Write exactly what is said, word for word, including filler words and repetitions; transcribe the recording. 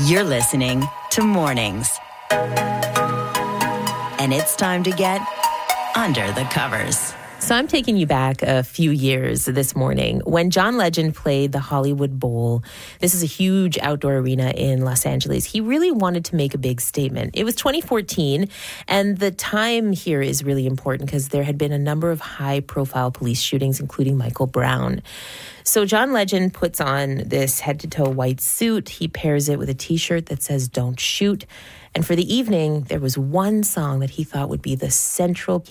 You're listening to Mornings. And it's time to get under the covers. So I'm taking you back a few years this morning when John Legend played the Hollywood Bowl. This is a huge outdoor arena in Los Angeles. He really wanted to make a big statement. It was twenty fourteen, and the time here is really important because there had been a number of high-profile police shootings, including Michael Brown. So John Legend puts on this head-to-toe white suit. He pairs it with a T-shirt that says, "Don't shoot." And for the evening, there was one song that he thought would be the central